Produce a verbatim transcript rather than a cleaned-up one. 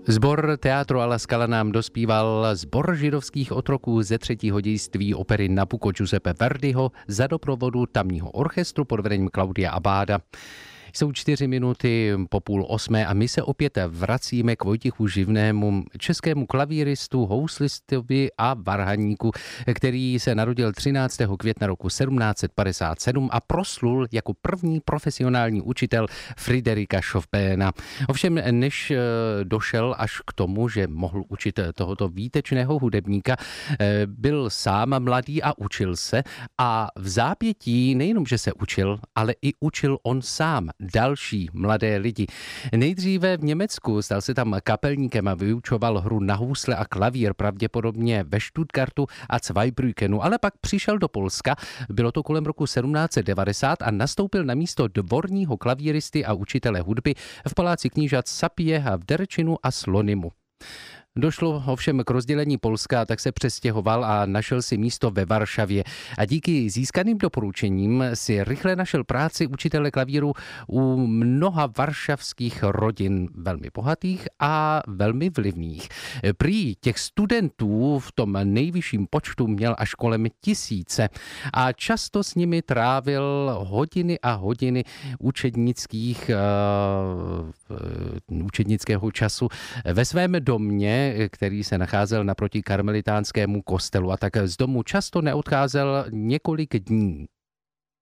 Sbor Teatro alla Scala nám dospíval Sbor židovských otroků ze třetího dějství opery Nabucco Giuseppe Verdiho za doprovodu tamního orchestru pod vedením Claudia Abada. Jsou čtyři minuty po půl osmé a my se opět vracíme k Vojtěchu Živnému, českému klavíristu, houslistovi a varhaníku, který se narodil třináctého května roku sedmnáct set padesát sedm a proslul jako první profesionální učitel Friderika Chopina. Ovšem, než došel až k tomu, že mohl učit tohoto výtečného hudebníka, byl sám mladý a učil se a v zápětí nejenom, že se učil, ale i učil on sám další mladé lidi. Nejdříve v Německu, stal se tam kapelníkem a vyučoval hru na housle a klavír, pravděpodobně ve Stuttgartu a Zweibrückenu, ale pak přišel do Polska, bylo to kolem roku sedmnáct set devadesát a nastoupil na místo dvorního klavíristy a učitele hudby v paláci knížat Sapieha v Derčinu a Slonimu. Došlo ovšem k rozdělení Polska, tak se přestěhoval a našel si místo ve Varšavě. A díky získaným doporučením si rychle našel práci učitele klavíru u mnoha varšavských rodin, velmi bohatých a velmi vlivných. Prý těch studentů v tom nejvyšším počtu měl až kolem tisíce a často s nimi trávil hodiny a hodiny učednických, uh, učednického času ve svém domě, který se nacházel naproti karmelitánskému kostelu, a tak z domu často neodcházel několik dní.